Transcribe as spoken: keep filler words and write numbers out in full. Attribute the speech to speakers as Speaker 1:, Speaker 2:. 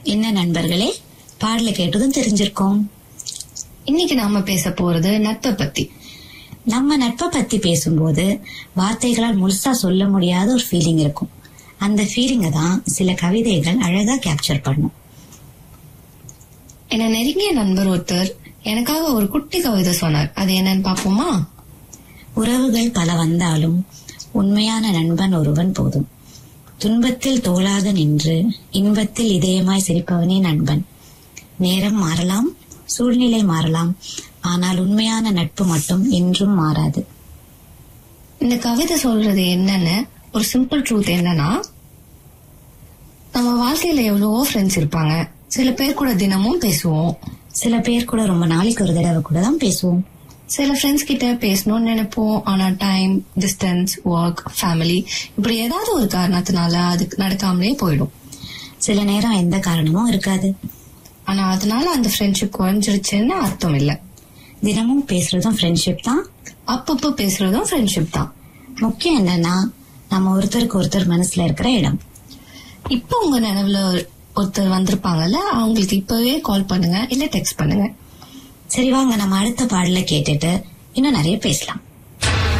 Speaker 1: என்ன நண்பர்களே, பாடல கேட்டதும் தெரிஞ்சிருக்கோம்.
Speaker 2: இன்னைக்கு நாம பேச போறது நட்பை பத்தி.
Speaker 1: நம்ம நட்பை பத்தி பேசும்போது வார்த்தைகளால் முழுசா சொல்ல முடியாத ஒரு ஃபீலிங் இருக்கும். அந்த ஃபீலிங்க தான் சில கவிதைகள் அழகா கேப்சர் பண்ணும்.
Speaker 2: என்ன நெருங்கிய நண்பர் ஒருத்தர் எனக்காக ஒரு குட்டி கவிதை சொன்னார். அது என்னன்னு பாப்போமா?
Speaker 1: உறவுகள் பல வந்தாலும் உண்மையான நண்பன் ஒருவன் போதும். துன்பத்தில் தோளாக நின்று இன்பத்தில் இதயமாய் சிரிப்பவனே நண்பன். நேரம் மாறலாம், சூழ்நிலை மாறலாம், ஆனால் உண்மையான நட்பு மட்டும் என்றும் மாறாது.
Speaker 2: இந்த கவிதை சொல்றது என்னன்னு ஒரு சிம்பிள் ட்ரூத் என்னன்னா, நம்ம வாழ்க்கையில எவ்வளவோ ஃப்ரெண்ட்ஸ் இருப்பாங்க. சில பேர் கூட தினமும் பேசுவோம்,
Speaker 1: சில பேர் கூட ரொம்ப நாளைக்கு ஒரு தடவை கூட தான் பேசுவோம்.
Speaker 2: சில ஃப்ரெண்ட்ஸ் கிட்ட பேசணும்னு நினைப்போம், ஆனா டைம், டிஸ்டன்ஸ், ஒர்க், ஃபேமிலி இப்படி ஏதாவது ஒரு காரணத்தினால அதுக்கு நடக்காமலே போயிடும்.
Speaker 1: சில நேரம் எந்த காரணமும் இருக்காது,
Speaker 2: ஆனா அதனால அந்த ஃப்ரெண்ட்ஷிப் குறைஞ்சிருச்சுன்னு அர்த்தம் இல்ல.
Speaker 1: தினமும் பேசுறதும் ஃப்ரெண்ட்ஷிப் தான்,
Speaker 2: அப்பப்போ பேசுறதும் ஃப்ரெண்ட்ஷிப் தான்.
Speaker 1: முக்கியம் என்னன்னா நம்ம ஒருத்தருக்கு ஒருத்தர் மனசுல இருக்கிற இடம்.
Speaker 2: இப்ப உங்க நினைவுல ஒருத்தர் வந்திருப்பாங்கல்ல, அவங்களுக்கு இப்பவே கால் பண்ணுங்க, இல்ல டெக்ஸ்ட் பண்ணுங்க.
Speaker 1: சரி, வாங்க நம்ம அடுத்த பாடல கேட்டுட்டு இன்னும் நிறைய பேசலாம்.